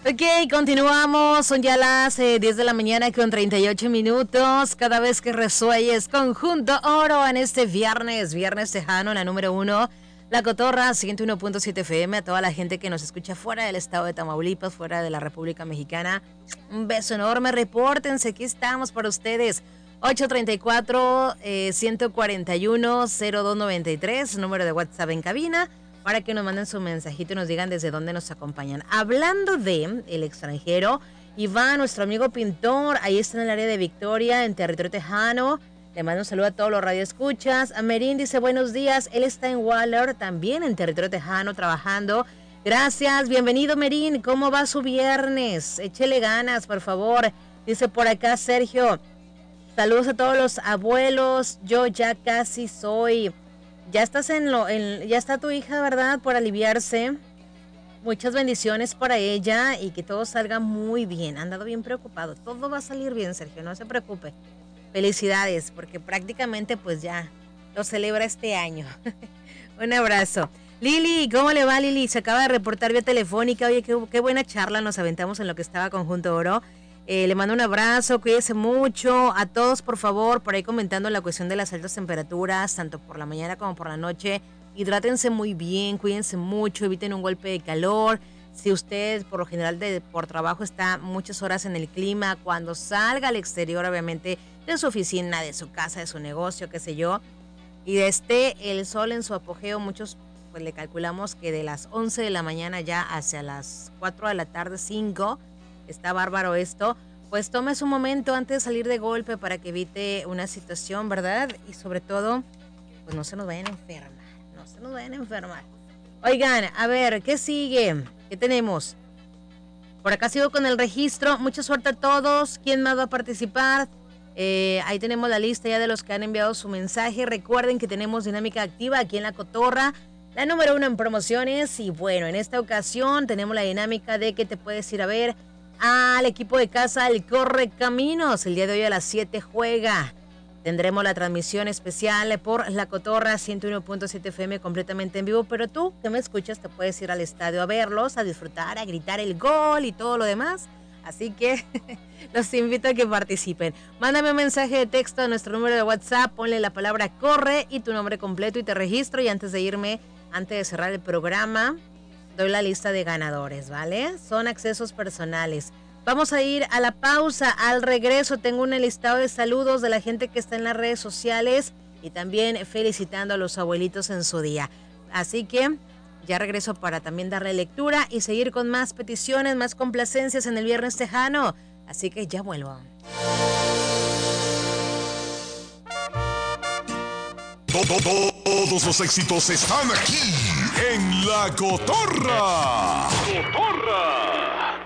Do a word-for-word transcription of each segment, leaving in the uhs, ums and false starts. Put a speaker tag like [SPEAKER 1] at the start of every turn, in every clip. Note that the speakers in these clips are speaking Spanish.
[SPEAKER 1] Ok, continuamos, son ya las eh, diez de la mañana con treinta y ocho minutos, cada vez que resuelles Conjunto Oro en este viernes, viernes tejano, la número uno, La Cotorra, ciento uno punto siete F M, a toda la gente que nos escucha fuera del estado de Tamaulipas, fuera de la República Mexicana, un beso enorme, repórtense, aquí estamos para ustedes, ocho treinta y cuatro, ciento cuarenta y uno, cero dos noventa y tres, número de WhatsApp en cabina, para que nos manden su mensajito y nos digan desde dónde nos acompañan. Hablando de el extranjero, Iván, nuestro amigo pintor, ahí está en el área de Victoria, en territorio tejano. Le mando un saludo a todos los radioescuchas. A Merín dice buenos días, él está en Waller, también en territorio tejano, trabajando. Gracias, bienvenido Merín, ¿cómo va su viernes? Échele ganas, por favor. Dice por acá Sergio, saludos a todos los abuelos, yo ya casi soy... Ya estás en lo, en, ya está tu hija, ¿verdad? Por aliviarse. Muchas bendiciones para ella y que todo salga muy bien. Ha andado bien preocupado. Todo va a salir bien, Sergio, no se preocupe. Felicidades, porque prácticamente pues ya lo celebra este año. Un abrazo. Lili, ¿cómo le va, Lili? Se acaba de reportar vía telefónica. Oye, qué, qué buena charla nos aventamos en lo que estaba Conjunto Oro. Eh, le mando un abrazo, cuídese mucho. A todos, por favor, por ahí comentando la cuestión de las altas temperaturas, tanto por la mañana como por la noche. Hidrátense muy bien, cuídense mucho, eviten un golpe de calor. Si usted, por lo general, de, por trabajo está muchas horas en el clima, cuando salga al exterior, obviamente, de su oficina, de su casa, de su negocio, qué sé yo, y esté el sol en su apogeo, muchos pues le calculamos que de las once de la mañana ya hacia las cuatro de la tarde, cinco, está bárbaro esto, pues tome su momento antes de salir de golpe para que evite una situación, ¿verdad? Y sobre todo, pues no se nos vayan a enfermar, no se nos vayan a enfermar. Oigan, a ver, ¿qué sigue? ¿Qué tenemos? Por acá sigo con el registro, mucha suerte a todos, ¿quién más va a participar? Eh, ahí tenemos la lista ya de los que han enviado su mensaje, recuerden que tenemos dinámica activa aquí en La Cotorra, la número uno en promociones, y bueno, en esta ocasión tenemos la dinámica de que te puedes ir a ver al equipo de casa, el Correcaminos. El día de hoy a las siete juega. Tendremos la transmisión especial por La Cotorra ciento uno punto siete F M completamente en vivo, pero tú que me escuchas te puedes ir al estadio a verlos, a disfrutar, a gritar el gol y todo lo demás. Así que los invito a que participen. Mándame un mensaje de texto a nuestro número de WhatsApp, ponle la palabra corre y tu nombre completo y te registro. Y antes de irme, antes de cerrar el programa, doy la lista de ganadores, ¿vale? Son accesos personales. Vamos a ir a la pausa. Al regreso tengo un listado de saludos de la gente que está en las redes sociales y también felicitando a los abuelitos en su día. Así que ya regreso para también darle lectura y seguir con más peticiones, más complacencias en el Viernes Tejano. Así que ya vuelvo.
[SPEAKER 2] Todos los éxitos están aquí en La Cotorra. ¡Cotorra!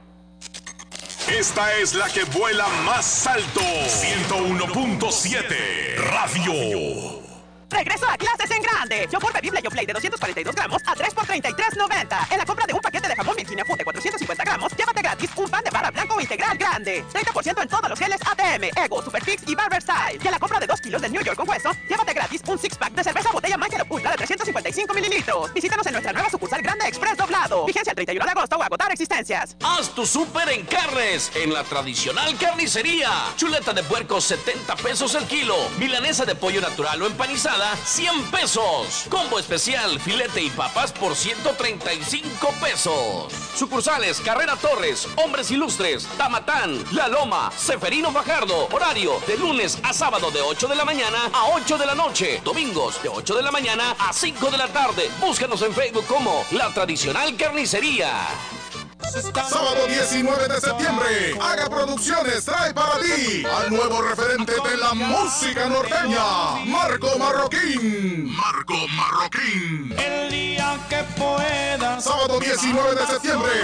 [SPEAKER 2] Esta es la que vuela más alto. ciento uno punto siete Radio.
[SPEAKER 3] Regreso a clases en grande. Yogur bebible Yoplait de doscientos cuarenta y dos gramos a tres por treinta y tres noventa. En la compra de un paquete de jamón Virginia Food de cuatrocientos cincuenta gramos, llévate gratis un pan de barra blanco integral grande. treinta por ciento en todos los geles A T M, Ego, Superfix y Barber Style. Y en la compra de dos kilos de New York con hueso, llévate gratis un six pack de cerveza botella Michelob Ultra de trescientos cincuenta y cinco mililitros. Visítanos en nuestra nueva sucursal Grande Express Doblado. Vigencia el treinta y uno de agosto o agotar existencias.
[SPEAKER 4] Haz tu súper en carnes en la tradicional carnicería. Chuleta de puerco setenta pesos el kilo. Milanesa de pollo natural o empanizada cien pesos. Combo especial, filete y papas por ciento treinta y cinco pesos. Sucursales Carrera Torres, Hombres Ilustres, Tamatán, La Loma, Seferino Fajardo. Horario de lunes a sábado de ocho de la mañana a ocho de la noche. Domingos de ocho de la mañana a cinco de la tarde. Búscanos en Facebook como La Tradicional Carnicería.
[SPEAKER 2] Sábado diecinueve de septiembre, Haga Producciones trae para ti al nuevo referente de la música norteña, Marco Marroquín. Marco Marroquín.
[SPEAKER 5] El día que puedas.
[SPEAKER 2] Sábado diecinueve de septiembre,